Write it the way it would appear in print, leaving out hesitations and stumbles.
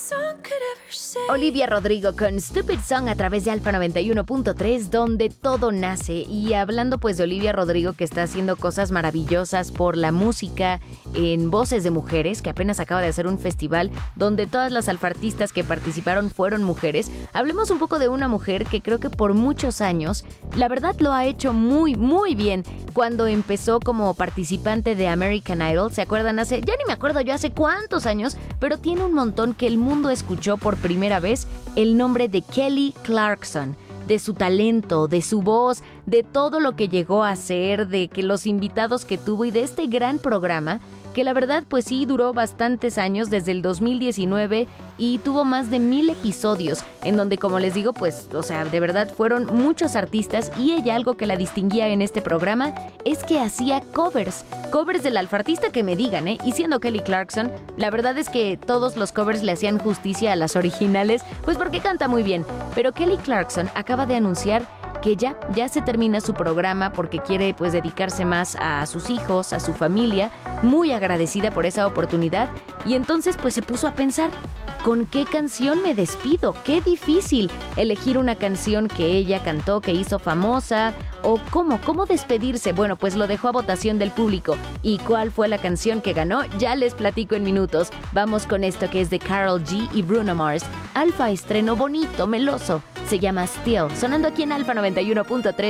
Olivia Rodrigo con Stupid Song a través de Alfa 91.3, donde todo nace. Y hablando pues de Olivia Rodrigo, que está haciendo cosas maravillosas por la música en voces de mujeres, que apenas acaba de hacer un festival donde todas las alfartistas que participaron fueron mujeres. Hablemos un poco de una mujer que creo que por muchos años, la verdad lo ha hecho muy, muy bien. Cuando empezó como participante de American Idol, ¿se acuerdan? Ya ni me acuerdo yo hace cuántos años, pero tiene un montón que el mundo escuchó por primera vez el nombre de Kelly Clarkson, de su talento, de su voz, de todo lo que llegó a hacer, de que los invitados que tuvo y de este gran programa que la verdad pues sí duró bastantes años, desde el 2019, y tuvo más de 1000 episodios, en donde, como les digo, pues, o sea, de verdad fueron muchos artistas, y ella, algo que la distinguía en este programa es que hacía covers del alfartista que me digan, y siendo Kelly Clarkson, la verdad es que todos los covers le hacían justicia a las originales, pues porque canta muy bien. Pero Kelly Clarkson acaba de anunciar que ya se termina su programa porque quiere pues dedicarse más a sus hijos, a su familia, muy agradecida por esa oportunidad, y entonces pues se puso a pensar, ¿con qué canción me despido? Qué difícil elegir una canción que ella cantó, que hizo famosa, o cómo despedirse. Bueno, pues lo dejó a votación del público. ¿Y cuál fue la canción que ganó? Ya les platico en minutos. Vamos con esto que es de Karol G y Bruno Mars. Alfa estreno bonito, meloso. Se llama Still, sonando aquí en Alfa 91.3.